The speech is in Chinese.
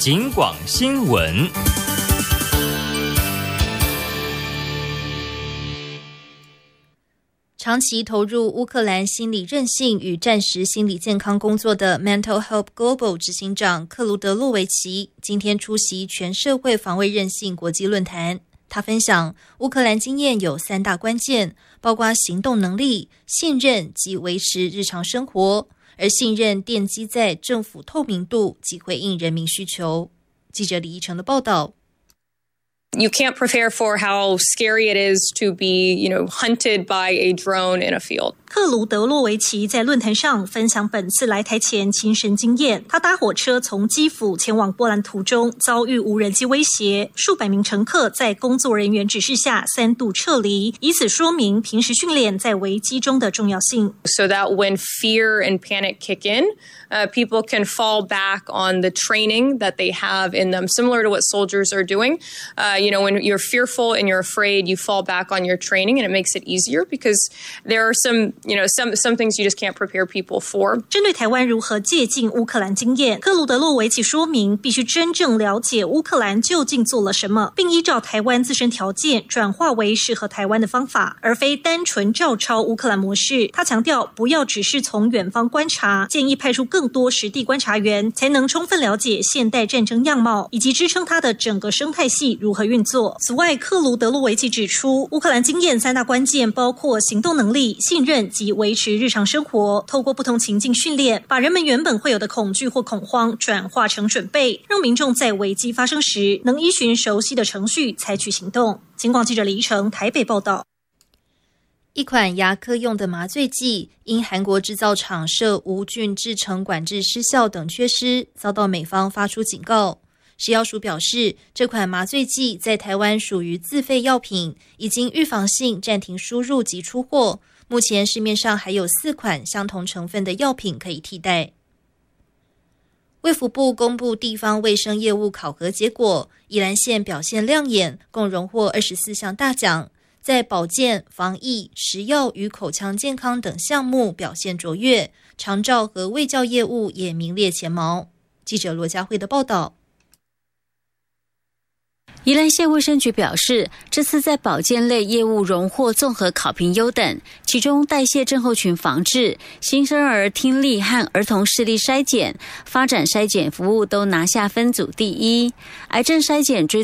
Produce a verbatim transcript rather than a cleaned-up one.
警广新闻。 长期投入乌克兰心理韧性与战时心理健康工作的 Mental Health Global 执行长克卢德洛维奇今天出席全社会防卫韧性国际论坛。他分享乌克兰经验有三大关键，包括行动能力、信任及维持日常生活，而信任奠基在政府透明度及回应人民需求。记者李依晨的报道。 You can't prepare for how scary it is to be, you know, hunted by a drone in a field. 克卢德洛维奇在论坛上分享本次来台前亲身经验，他搭火车从基辅前往波兰途中遭遇无人机威胁，数百名乘客在工作人员指示下三度撤离，以此说明平时训练在危机中的重要性。 So that when fear and panic kick in, uh, people can fall back on the training that they have in them, similar to what soldiers are doing. Uh, you know, when you're fearful and you're afraid, you fall back on your training, and it makes it easier because there are some, you know, some some things you just can't prepare people for. 针对台湾如何借鉴乌克兰经验，克鲁德洛维奇说明，必须真正了解乌克兰究竟做了什么，并依照台湾自身条件转化为适合台湾的方法，而非单纯照抄乌克兰模式。他强调，不要只是从远方观察，建议派出更多实地观察员，才能充分了解现代战争样貌，以及支撑它的整个生态系如何运作。此外，克鲁德洛维奇指出，乌克兰经验三大关键包括行动能力、信任及维持日常生活，透过不同情境训练，把人们原本会有的恐惧或恐慌转化成准备，让民众在危机发生时能依循熟悉的程序采取行动。警广记者李依晨台北报道。 一款牙科用的麻醉剂因韩国制造厂涉无菌制成管制失效等缺失，遭到美方发出警告。食药署表示，这款麻醉剂在台湾属于自费药品，已经预防性暂停输入及出货。目前市面上还有四款相同成分的药品可以替代。卫福部公布地方卫生业务考核结果，宜兰县表现亮眼，共荣获二十四项大奖，在保健、防疫、食药与口腔健康等项目表现卓越，长照和卫教业务也名列前茅。记者罗佳慧的报道。 宜兰县卫生局表示，这次在保健类业务荣获综合考评优等，其中代谢症候群防治、新生儿听力和儿童视力筛检、发展筛检服务都拿下分组第一，癌症筛检追